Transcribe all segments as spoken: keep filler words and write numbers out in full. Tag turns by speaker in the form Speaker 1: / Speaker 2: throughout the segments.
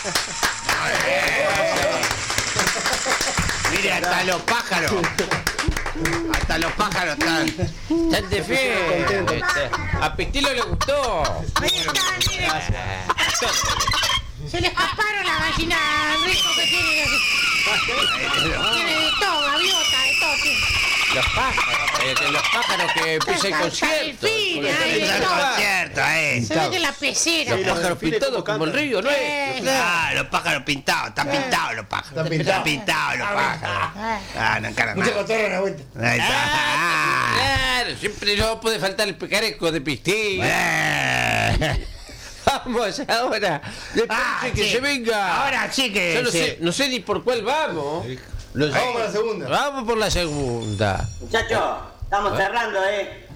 Speaker 1: Mire, hasta los pájaros. Hasta los pájaros están.
Speaker 2: Están de fiesta. A Pistilo le gustó.
Speaker 3: Ahí está, mire. Se le escaparon las gallinas, Enrico, que tiene. Tiene de todo, gaviota, de todo tiene.
Speaker 2: Los pájaros, eh, los pájaros que empieza el concierto.
Speaker 3: Delfín, ahí,
Speaker 1: Empieza el
Speaker 3: todo.
Speaker 1: concierto, eh.
Speaker 3: Se ve que la pecera.
Speaker 2: Los pájaros pintados como el río, ¿no es?
Speaker 1: Ah, los pájaros pintados, están pintados los pájaros.
Speaker 4: Están pintados.
Speaker 1: Están pintados los pájaros. Ah, no encaran
Speaker 4: Mucha
Speaker 1: nada.
Speaker 4: cotorra a la vuelta.
Speaker 1: Ahí está.
Speaker 2: Ah, claro, siempre no puede faltar el picaresco de Pistillo.
Speaker 1: Eh.
Speaker 2: Vamos ahora. Después
Speaker 1: Ah,
Speaker 2: que
Speaker 1: sí.
Speaker 2: se venga.
Speaker 1: Ahora sí que
Speaker 2: Yo no
Speaker 1: sí.
Speaker 2: sé, no sé ni por cuál vamos. Lo sé.
Speaker 4: Vamos por la segunda.
Speaker 2: Vamos por la segunda.
Speaker 5: Muchachos, estamos cerrando, ¿eh?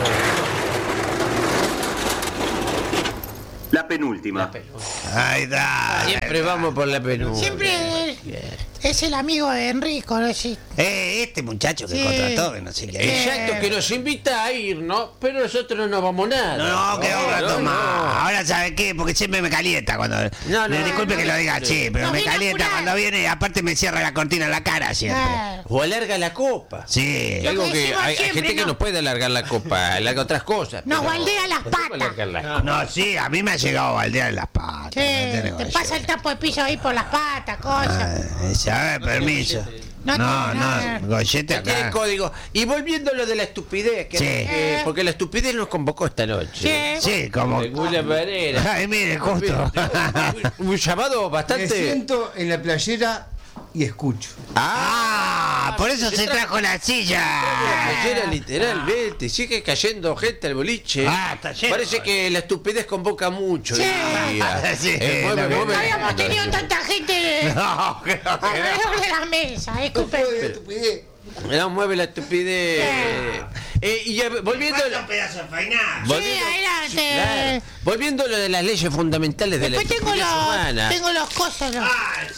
Speaker 5: La penúltima.
Speaker 1: Ahí está.
Speaker 2: Siempre vamos por la penúltima.
Speaker 3: Siempre es el amigo de Enrico, ¿no? Sí.
Speaker 1: Eh, este muchacho que
Speaker 3: Sí.
Speaker 1: contrató, que no sé qué es.
Speaker 2: Exacto, que nos invita a ir, ¿no? Pero nosotros no nos vamos nada.
Speaker 1: No, que un rato
Speaker 2: no,
Speaker 1: más.
Speaker 2: no.
Speaker 1: Ahora, ¿sabe qué? Porque siempre me calienta cuando.
Speaker 2: No, no,
Speaker 1: Disculpe
Speaker 2: no,
Speaker 1: que
Speaker 2: no,
Speaker 1: lo diga,
Speaker 2: no.
Speaker 1: che, pero
Speaker 3: No,
Speaker 1: me
Speaker 3: viene
Speaker 1: calienta
Speaker 3: apurado.
Speaker 1: cuando viene y aparte me cierra la cortina en la cara siempre.
Speaker 3: Ah,
Speaker 2: O alarga la copa.
Speaker 1: Sí.
Speaker 2: Y algo
Speaker 3: Lo que
Speaker 2: que
Speaker 3: decimos
Speaker 2: hay, hay
Speaker 3: siempre,
Speaker 2: gente que
Speaker 3: no.
Speaker 2: no puede alargar la copa, alarga otras cosas.
Speaker 3: Nos
Speaker 2: pero-
Speaker 3: baldea las
Speaker 2: no se puede
Speaker 3: patas.
Speaker 2: alargar la-
Speaker 1: No, sí, a mí me ha llegado a baldear en las patas.
Speaker 3: Sí,
Speaker 1: no tiene
Speaker 3: te
Speaker 1: que
Speaker 3: pasa
Speaker 1: ser.
Speaker 3: el trapo de piso ahí por las patas, cosas.
Speaker 1: Ah, a ver, permiso.
Speaker 3: No
Speaker 1: No,
Speaker 3: tiene nada.
Speaker 1: no, gollete
Speaker 2: Ya tiene
Speaker 1: acá.
Speaker 2: código. Y volviendo a lo de la estupidez, que,
Speaker 1: Sí.
Speaker 2: que- porque la estupidez nos convocó esta noche.
Speaker 3: Sí.
Speaker 1: Sí, como.
Speaker 2: De alguna manera.
Speaker 1: Ay, mire, justo.
Speaker 2: Un, un llamado
Speaker 4: Me
Speaker 2: bastante.
Speaker 4: siento en la playera y escucho.
Speaker 1: Ah, por eso se trajo la silla.
Speaker 2: Ayer literalmente sigue cayendo gente al boliche.
Speaker 1: Ah, está lleno.
Speaker 2: Parece que la estupidez convoca mucho.
Speaker 3: Sí.
Speaker 2: hoy en día.
Speaker 1: Sí,
Speaker 2: Eh, mueve,
Speaker 1: lo que-
Speaker 2: mueve.
Speaker 3: No habíamos tenido tanta gente
Speaker 1: No, creo que no.
Speaker 3: alrededor de la mesa, disculpe.
Speaker 4: Estupidez.
Speaker 2: No mueve la estupidez. Eh, y ya, volviendo.
Speaker 1: ¿Cuántos pedazos de fainá?
Speaker 3: Sí, adelante.
Speaker 2: Claro. Volviendo a lo de las leyes fundamentales de la
Speaker 3: Después tengo
Speaker 2: estupidez
Speaker 3: los,
Speaker 2: humana.
Speaker 3: tengo los cosas. Los,
Speaker 1: Ah, sí.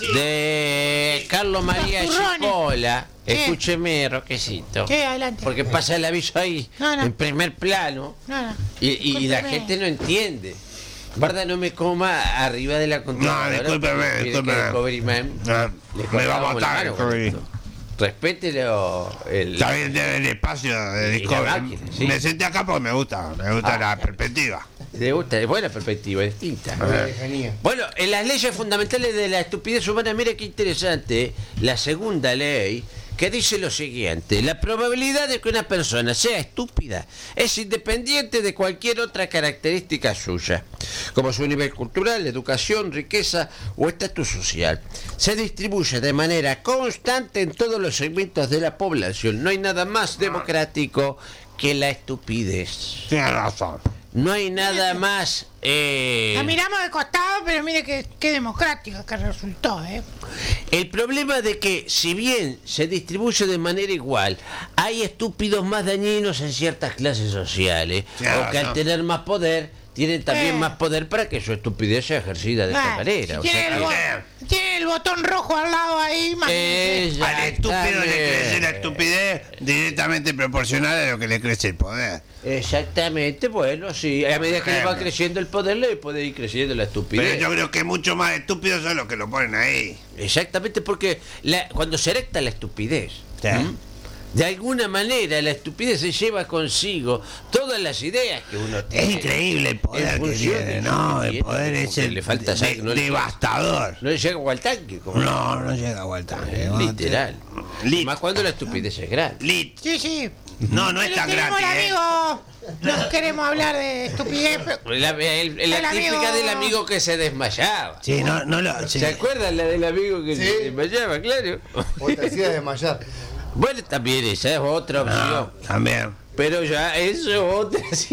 Speaker 2: De Carlos María
Speaker 3: Los turrones.
Speaker 2: Chicola.
Speaker 3: Sí.
Speaker 2: Escúcheme, Roquecito.
Speaker 3: sí, adelante.
Speaker 2: Porque pasa el aviso ahí,
Speaker 3: No, no.
Speaker 2: en primer plano,
Speaker 3: No, no.
Speaker 2: y, y- y la
Speaker 3: Discúlpeme.
Speaker 2: gente no entiende. Guarda, no me coma arriba de la computadora.
Speaker 1: discúlpeme,
Speaker 2: Mire que
Speaker 1: discúlpeme.
Speaker 2: el Coveryman
Speaker 1: No,
Speaker 2: le
Speaker 1: me va a
Speaker 2: cortamos la
Speaker 1: botar
Speaker 2: mano
Speaker 1: el
Speaker 2: con
Speaker 1: Covery.
Speaker 2: esto. Respételo. El,
Speaker 1: Está bien del espacio de
Speaker 2: Y la
Speaker 1: Discovery.
Speaker 2: máquina, sí.
Speaker 1: Me senté acá porque me gusta, me gusta
Speaker 2: Ah.
Speaker 1: la perspectiva.
Speaker 2: Le gusta, es buena perspectiva, es distinta.
Speaker 4: La lejanía.
Speaker 2: Bueno, en las leyes fundamentales de la estupidez humana, mira qué interesante, la segunda ley que dice lo siguiente: la probabilidad de que una persona sea estúpida es independiente de cualquier otra característica suya, como su nivel cultural, educación, riqueza o estatus social. Se distribuye de manera constante en todos los segmentos de la población. No hay nada más democrático que la estupidez.
Speaker 1: Tienes razón.
Speaker 2: No hay nada más... eh,
Speaker 3: La miramos de costado, pero mire que, qué democrático que resultó, ¿eh?
Speaker 2: El problema de que, si bien se distribuye de manera igual, hay estúpidos más dañinos en ciertas clases sociales,
Speaker 1: Claro,
Speaker 2: o que al
Speaker 1: no.
Speaker 2: tener más poder, tienen también
Speaker 3: Eh.
Speaker 2: más poder para que su estupidez sea ejercida de esta
Speaker 3: Ah,
Speaker 2: manera.
Speaker 3: si
Speaker 2: O
Speaker 3: tiene,
Speaker 2: sea
Speaker 3: el
Speaker 2: que-
Speaker 3: bo- tiene el botón rojo al lado ahí, imagínese.
Speaker 1: Al estúpido le crece la
Speaker 2: Exactamente.
Speaker 1: estupidez directamente proporcional a lo que le crece el poder.
Speaker 2: Exactamente, bueno, sí. A medida que le va
Speaker 1: Ejemplo.
Speaker 2: creciendo el poder, le puede ir creciendo la estupidez.
Speaker 1: Pero yo creo que mucho más estúpidos son los que lo ponen ahí.
Speaker 2: Exactamente, porque la- cuando se erecta la estupidez,
Speaker 1: Sí.
Speaker 2: ¿m? de alguna manera la estupidez se lleva consigo todas las ideas que uno
Speaker 1: Es
Speaker 2: tiene.
Speaker 1: increíble el poder
Speaker 2: En
Speaker 1: que
Speaker 2: función
Speaker 1: tiene,
Speaker 2: de-
Speaker 1: ¿no? El
Speaker 2: tiene,
Speaker 1: poder
Speaker 2: como
Speaker 1: es
Speaker 2: que
Speaker 1: el
Speaker 2: le falta
Speaker 1: de-
Speaker 2: sangre, no le-
Speaker 1: devastador.
Speaker 2: No le llega al tanque, como
Speaker 1: No, no llega a vuelta.
Speaker 2: literal.
Speaker 1: Lit.
Speaker 2: Más cuando la estupidez es grande.
Speaker 1: Lit.
Speaker 3: Sí, sí.
Speaker 1: No, no es
Speaker 3: Pero
Speaker 1: tan
Speaker 3: tenemos
Speaker 1: gratis,
Speaker 3: el
Speaker 1: ¿eh?
Speaker 3: amigo, no queremos hablar de estupidez, pero
Speaker 2: La, el- la
Speaker 3: El
Speaker 2: típica
Speaker 3: amigo-
Speaker 2: del amigo que se desmayaba.
Speaker 1: Sí, no, no lo. sí.
Speaker 2: ¿Se acuerdan la del amigo que
Speaker 4: Sí.
Speaker 2: se desmayaba? Claro.
Speaker 4: Vos te hacías desmayar.
Speaker 2: Bueno, también esa es otra opción.
Speaker 1: No, también.
Speaker 2: Pero ya eso es otra sí,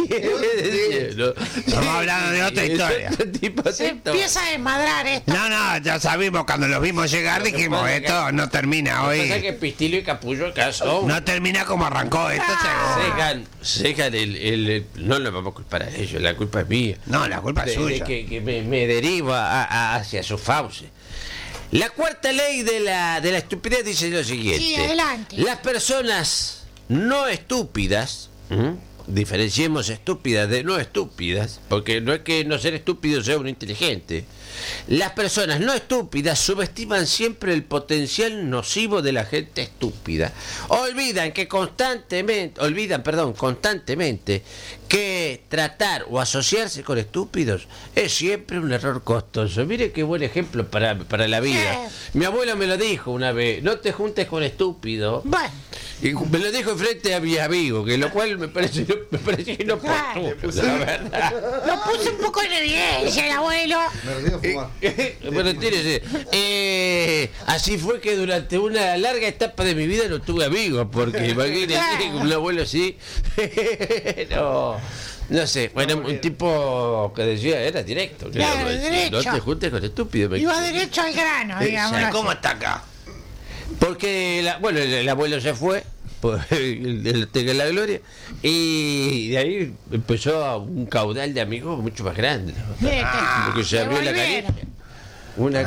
Speaker 2: ¿no?
Speaker 1: Estamos hablando de otra
Speaker 2: Es
Speaker 1: historia.
Speaker 2: otro tipo de
Speaker 3: se
Speaker 2: historia.
Speaker 3: empieza a desmadrar esto.
Speaker 1: No, no, ya sabimos cuando los vimos llegar,
Speaker 2: Lo que
Speaker 1: dijimos,
Speaker 2: pasa que-
Speaker 1: esto no termina
Speaker 2: Lo que pasa es que
Speaker 1: hoy.
Speaker 2: Pistilo y Capullo acá son.
Speaker 1: No termina como arrancó esto,
Speaker 3: Ah.
Speaker 1: seguro.
Speaker 2: Secan, secan el, el, el- No lo vamos a culpar a ellos, la culpa es mía.
Speaker 1: No, la culpa es
Speaker 2: De- de
Speaker 1: suya.
Speaker 2: que, que me, me deriva a- a- hacia su fauce. La cuarta ley de la, de la estupidez dice lo siguiente.
Speaker 3: Sí, adelante.
Speaker 2: Las personas no estúpidas, ¿m? diferenciemos estúpidas de no estúpidas, porque no es que no ser estúpido sea uno inteligente. Las personas no estúpidas subestiman siempre el potencial nocivo de la gente estúpida. Olvidan que constantemente, olvidan, perdón, constantemente que tratar o asociarse con estúpidos es siempre un error costoso. Mire qué buen ejemplo para, para la vida. Mi abuela me lo dijo una vez, no te juntes con estúpidos.
Speaker 3: Bueno.
Speaker 2: Y me lo dijo enfrente a mi amigo, que lo cual me parece, me parece inoportuno, la verdad.
Speaker 3: Lo puse un poco en evidencia el abuelo.
Speaker 4: Me olvidé fumar.
Speaker 2: Bueno, tírese. Eh, así fue que durante una larga etapa de mi vida no tuve amigos, porque imagínense, un abuelo así. no, no sé. Bueno, un tipo que decía, era directo.
Speaker 3: Claro,
Speaker 2: decía,
Speaker 3: derecho.
Speaker 2: no te juntes con estúpidos. me
Speaker 3: Iba
Speaker 2: quiere.
Speaker 3: derecho al grano, digamos.
Speaker 2: Exacto.
Speaker 1: ¿Cómo está acá?
Speaker 2: Porque, la, bueno, el, el abuelo se fue, pues, el, el, tenga la gloria, y de ahí empezó un caudal de amigos mucho más grande.
Speaker 3: Mire que
Speaker 2: Porque se
Speaker 3: se
Speaker 2: abrió la
Speaker 3: volvieron.
Speaker 2: caricia. Una